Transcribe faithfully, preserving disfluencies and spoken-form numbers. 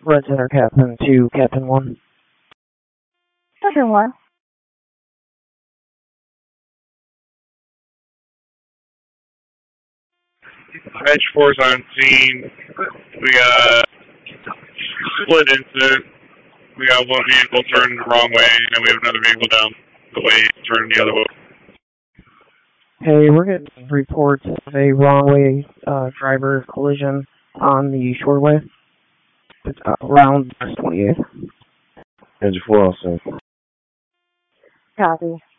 Red Center Captain to Captain one. Captain one. Edge force on scene. We got split incident. We got one vehicle turning the wrong way, and we have another vehicle down the way turning the other way. Hey, we're getting reports of a wrong way uh, driver collision on the shoreway. It's uh, around twenty-eighth. Edge four also. Copy.